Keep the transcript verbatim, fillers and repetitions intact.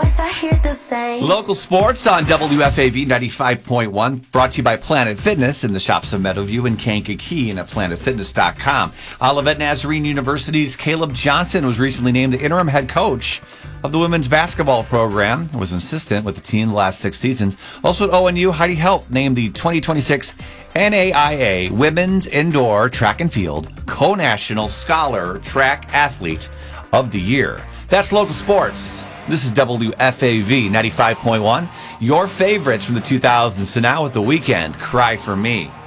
yes, I hear the same. Local sports on W F A V ninety-five point one, brought to you by Planet Fitness in the shops of Meadowview and Kankakee and at planet fitness dot com. Olivet Nazarene University's Caleb Johnson was recently named the interim head coach of the women's basketball program. Was an assistant with the team the last six seasons. Also at O N U, Heidi Helt named the twenty twenty-six N A I A Women's Indoor Track and Field Co-National Scholar Track Athlete of the Year. That's local sports. This is W F A V ninety-five point one. Your favorites from the two thousands. So now with The Weeknd, Cry For Me.